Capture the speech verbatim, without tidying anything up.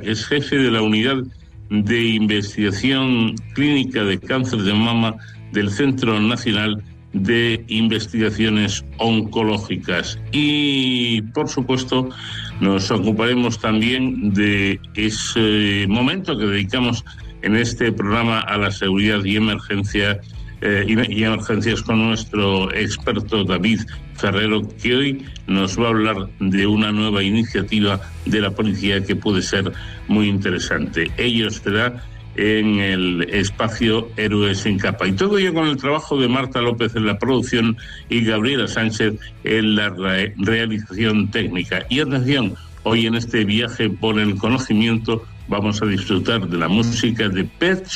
es jefe de la Unidad de Investigación Clínica de Cáncer de Mama del Centro Nacional de Investigaciones Oncológicas. Y, por supuesto, nos ocuparemos también de ese momento que dedicamos en este programa a la seguridad y emergencia eh, y, y emergencias con nuestro experto David Ferrero, que hoy nos va a hablar de una nueva iniciativa de la policía que puede ser muy interesante. Ello será en el espacio Héroes sin Capa. Y todo ello con el trabajo de Marta López en la producción y Gabriela Sánchez en la re- realización técnica. Y atención, hoy en este viaje por el conocimiento vamos a disfrutar de la música de Pet